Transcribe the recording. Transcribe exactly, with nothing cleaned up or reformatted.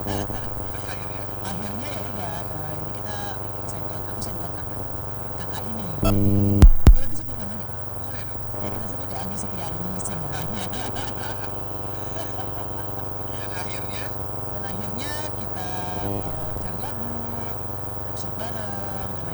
Akhirnya ya udah, eh, jadi kita sign kontrak, aku sign kontrak kakak ini.